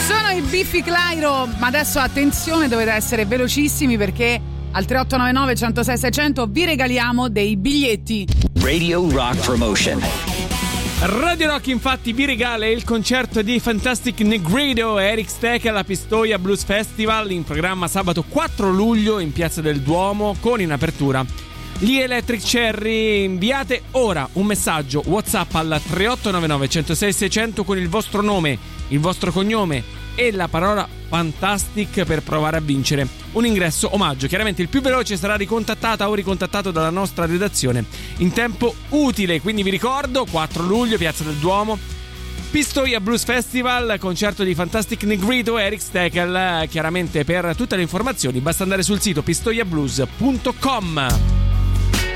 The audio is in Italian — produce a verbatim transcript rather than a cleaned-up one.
Sono i Biffi Clyro, ma adesso attenzione, dovete essere velocissimi perché al tre otto nove nove, centosei, seicento vi regaliamo dei biglietti. Radio Rock Promotion. Radio Rock infatti vi regala il concerto di Fantastic Negredo e Eric Stecca alla Pistoia Blues Festival, in programma sabato quattro luglio in Piazza del Duomo, con in apertura gli Electric Cherry. Inviate ora un messaggio WhatsApp al tre otto nove nove, centosei, seicento con il vostro nome, il vostro cognome e la parola Fantastic per provare a vincere un ingresso omaggio. Chiaramente il più veloce sarà ricontattata o ricontattato dalla nostra redazione in tempo utile. Quindi vi ricordo, quattro luglio, Piazza del Duomo, Pistoia Blues Festival, concerto di Fantastic Negredo e Eric Steckel. Chiaramente per tutte le informazioni basta andare sul sito pistoia blues punto com.